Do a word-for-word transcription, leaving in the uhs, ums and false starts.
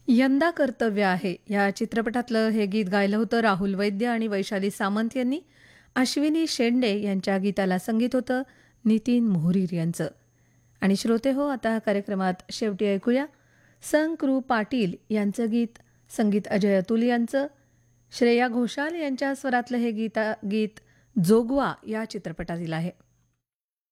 यंदा कर्तव्य आहे या चित्रपटातलं हे गीत गायलं होतं राहुल वैद्य आणि वैशाली सामंत यांनी. अश्विनी शेंडे यांच्या गीताला संगीत होतं नितीन मोहरीर यांचं. आणि श्रोते हो, आता कार्यक्रमात शेवटी ऐकूया संग कृ पाटील यांचं गीत, संगीत अजय अतुल यांचं. श्रेया घोषाल यांच्या स्वरातलं हे गीता गीत जोगवा या चित्रपटातील आहे.